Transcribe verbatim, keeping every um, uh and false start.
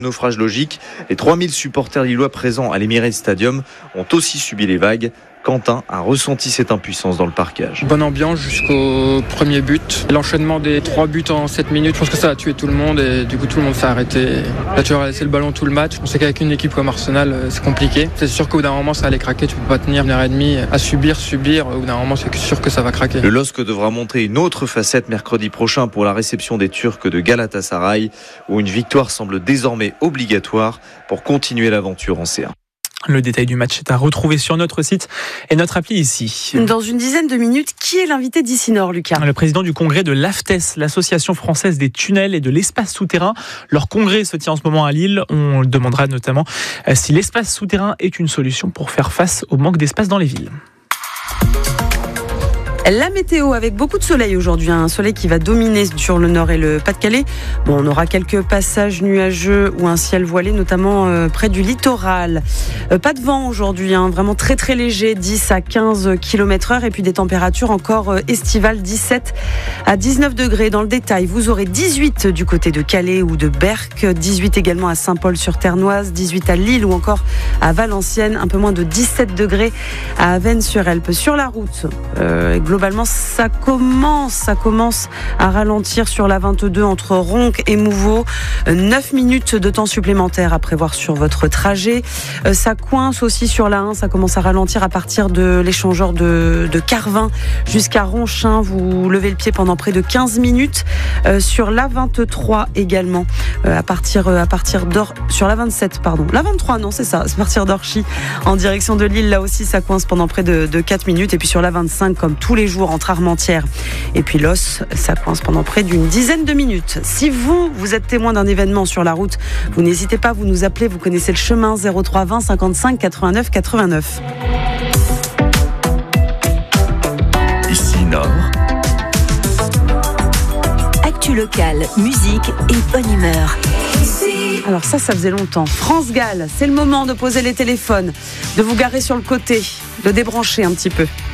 Naufrage logique, les trois mille supporters lillois présents à l'Emirates Stadium ont aussi subi les vagues. Quentin a ressenti cette impuissance dans le parquage. Bonne ambiance jusqu'au premier but. L'enchaînement des trois buts en sept minutes, je pense que ça a tué tout le monde et du coup tout le monde s'est arrêté. Là tu vas laisser le ballon tout le match. On sait qu'avec une équipe comme Arsenal, c'est compliqué. C'est sûr qu'au bout d'un moment ça allait craquer, tu peux pas tenir une heure et demie à subir, subir. Au bout d'un moment c'est sûr que ça va craquer. Le L O S C devra montrer une autre facette mercredi prochain pour la réception des Turcs de Galatasaray, où une victoire semble désormais obligatoire pour continuer l'aventure en C un. Le détail du match est à retrouver sur notre site et notre appli ici. Dans une dizaine de minutes, qui est l'invité d'Ici Nord, Lucas ? Le président du congrès de l'A F T E S, l'Association française des tunnels et de l'espace souterrain. Leur congrès se tient en ce moment à Lille. On demandera notamment si l'espace souterrain est une solution pour faire face au manque d'espace dans les villes. La météo avec beaucoup de soleil aujourd'hui, un soleil qui va dominer sur le nord et le Pas-de-Calais. Bon, on aura quelques passages nuageux ou un ciel voilé, notamment euh, près du littoral. Euh, pas de vent aujourd'hui, hein, vraiment très très léger, dix à quinze kilomètres heure, et puis des températures encore euh, estivales, dix-sept à dix-neuf degrés. Dans le détail, vous aurez dix-huit du côté de Calais ou de Berck, dix-huit également à Saint-Paul-sur-Ternoise, dix-huit à Lille ou encore à Valenciennes, un peu moins de dix-sept degrés à Avesnes-sur-Helpe. Sur la route, euh, globalement, ça commence, ça commence à ralentir sur la vingt-deux entre Ronques et Mouveau. neuf minutes de temps supplémentaire à prévoir sur votre trajet. Ça coince aussi sur la un, ça commence à ralentir à partir de l'échangeur de, de Carvin jusqu'à Ronchin. Vous levez le pied pendant près de quinze minutes. Euh, sur la vingt-trois également, euh, à partir, à partir d'Or... Sur la vingt-sept, pardon. La vingt-trois, non, c'est ça, c'est à partir d'Orchy en direction de Lille. Là aussi, ça coince pendant près de, de quatre minutes. Et puis sur la vingt-cinq, comme tous les jours, entre Armentières et puis Los, ça coince pendant près d'une dizaine de minutes. Si vous, vous êtes témoin d'un événement sur la route, vous n'hésitez pas, vous nous appelez, vous connaissez le chemin, zéro trois vingt cinquante-cinq quatre-vingt-neuf quatre-vingt-neuf. Ici Nord. Actu locale, musique et bonne humeur. Alors ça, ça faisait longtemps. France Gall, c'est le moment de poser les téléphones, de vous garer sur le côté, de débrancher un petit peu.